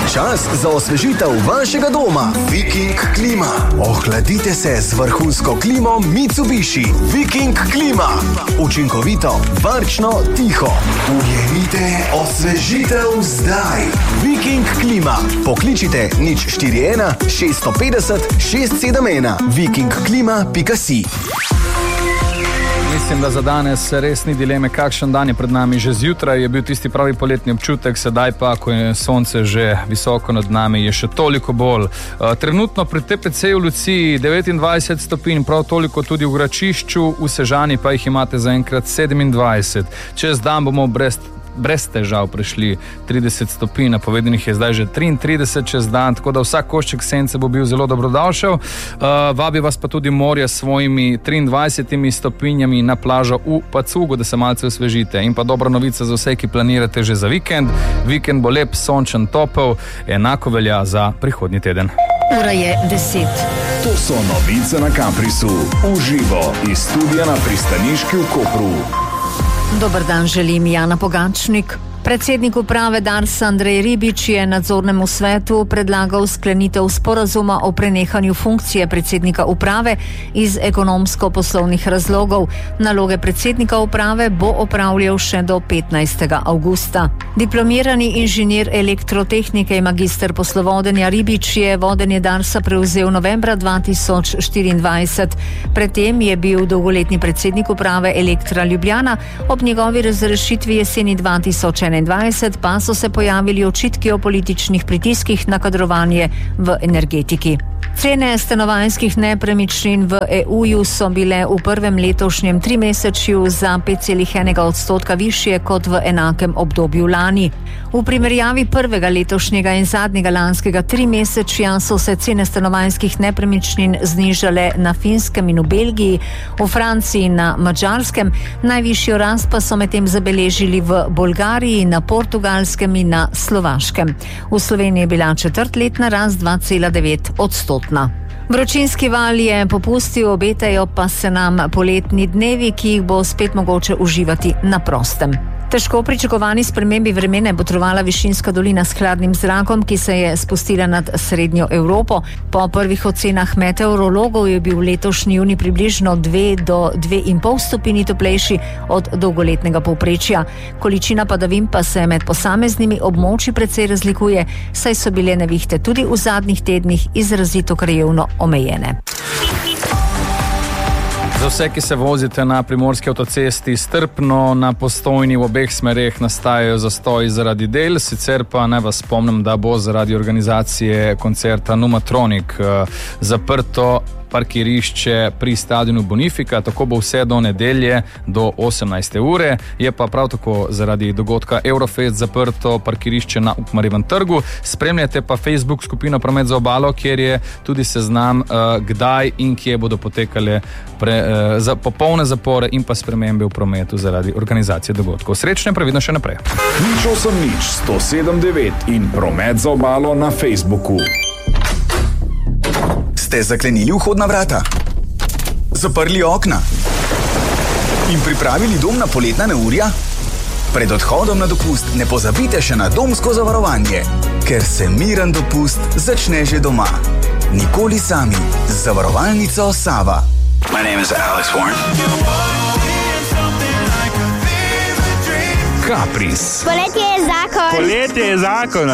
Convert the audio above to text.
čas za osvežitev vašega doma. Viking klima. Ohladite se z vrhunsko klimo Mitsubishi. Viking klima. Učinkovito, varčno, tiho. Ujemite osvežitev zdaj. Viking klima. Pokličite 041 650 671 vikingklima.si. Mislim, da za danes res ni dileme, kakšen dan je pred nami. Že zjutraj je bil tisti pravi poletni občutek, sedaj pa, ko je sonce že visoko nad nami, je še toliko bolj. Trenutno precej v Luciji 29 stopinj, prav toliko tudi v Gračišču, v Sežani pa jih imate zaenkrat 27. Čez dan bomo brez težav prešli 30 stopinj, napovedanih je zdaj že 33 čez dan, tako da vsak košček sence bo bil zelo dobrodošel. Vabi vas pa tudi morje s svojimi 23 stopinjami na plažo v Pacugu, da se malce osvežite. In pa dobra novica za vse, ki planirate že za vikend. Vikend bo lep, sončen, topel, enako velja za prihodnji teden. Ura je 10. To so novice na Caprisu. Uživo iz studia na pristaniški v Kopru. Dober dan želim, Jana Pogačnik. Predsednik uprave Darsa Andrej Ribič je nadzornemu svetu predlagal sklenitev sporazuma o prenehanju funkcije predsednika uprave iz ekonomsko-poslovnih razlogov. Naloge predsednika uprave bo opravljal še do 15. avgusta. Diplomirani inženir elektrotehnike in magister poslovodenja Ribič je vodenje Darsa prevzel novembra 2024. Predtem je bil dolgoletni predsednik uprave Elektra Ljubljana, ob njegovi razrešitvi jeseni 2021 pa so se pojavili očitki o političnih pritiskih na kadrovanje v energetiki. Cene stanovanjskih nepremičnin v EU so bile v prvem letošnjem trimesečju za 5,1% višje kot v enakem obdobju lani. V primerjavi prvega letošnjega in zadnjega lanskega trimesečja so se cene stanovanjskih nepremičnin znižale na Finskem in v Belgiji, v Franciji in na Madžarskem, najvišjo rast pa so medtem zabeležili v Bolgariji, na Portugalskem in na Slovaškem. V Sloveniji je bila četrtletna rast 2,9%. Vročinski val je popustil, obetajo pa se nam poletni dnevi, ki jih bo spet mogoče uživati na prostem. Težko pričakovani spremembi vremena je botrovala višinska dolina s hladnim zrakom, ki se je spustila nad srednjo Evropo. Po prvih ocenah meteorologov je bil letošnji junij približno 2 do 2,5 stopinji toplejši od dolgoletnega povprečja. Količina padavin pa se med posameznimi območji precej razlikuje, saj so bile nevihte tudi v zadnjih tednih izrazito krajevno omejene. Za vse, ki se vozite na primorski avtocesti strpno, na Postojni v obeh smereh nastajajo zastoji zaradi del, sicer pa naj vas spomnim, da bo zaradi organizacije koncerta Numatronic zaprto parkirišče pri stadionu Bonifika, tako bo vse do nedelje do 18. ure. Je pa prav tako zaradi dogodka Eurofest zaprto parkirišče na Ukmarjevem trgu. Spremljate pa Facebook skupino Promet za obalo, kjer je tudi seznam, kdaj in kje bodo potekale za popolne zapore in pa spremembe v prometu zaradi organizacije dogodkov. Srečno in previdno še naprej. 080 in Promet za obalo na Facebooku. Ste zaklenili vhodna vrata? Zaprli okna? In pripravili dom na poletna neurja? Pred odhodom na dopust ne pozabite še na domsko zavarovanje, ker se miren dopust začne že doma. Nikoli sami. Z zavarovalnico Sava. My name is Alex Warren. Capris. Poletje je zakon. Poletje je zakon.